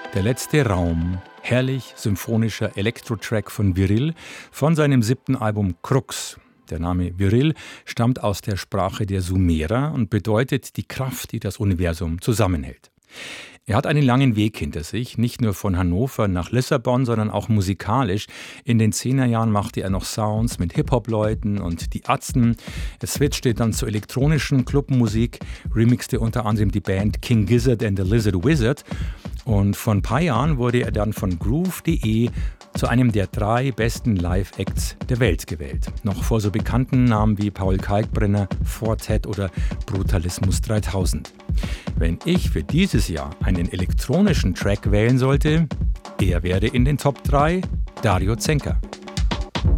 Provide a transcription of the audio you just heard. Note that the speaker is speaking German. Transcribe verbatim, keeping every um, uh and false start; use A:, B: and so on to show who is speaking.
A: Der letzte Raum, herrlich symphonischer Elektro-Track von Viril von seinem siebten Album Crux. Der Name Viril stammt aus der Sprache der Sumerer und bedeutet die Kraft, die das Universum zusammenhält. Er hat einen langen Weg hinter sich, nicht nur von Hannover nach Lissabon, sondern auch musikalisch. In den Zehnerjahren machte er noch Sounds mit Hip-Hop-Leuten und die Ärzten. Er switchte dann zur elektronischen Clubmusik, remixte unter anderem die Band King Gizzard and the Lizard Wizard. Und vor ein paar Jahren wurde er dann von Groove punkt de zu einem der drei besten Live-Acts der Welt gewählt. Noch vor so bekannten Namen wie Paul Kalkbrenner, Fortet oder Brutalismus dreitausend. Wenn ich für dieses Jahr einen elektronischen Track wählen sollte, er wäre in den Top drei Dario Zenker.